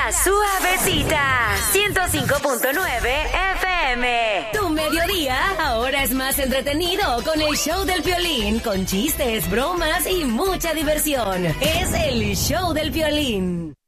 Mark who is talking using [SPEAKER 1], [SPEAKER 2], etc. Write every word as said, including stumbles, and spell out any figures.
[SPEAKER 1] La Suavecita, ciento cinco punto nueve F M. Tu mediodía ahora es más entretenido con el show del Piolín, con chistes, bromas y mucha diversión. Es el show del Piolín.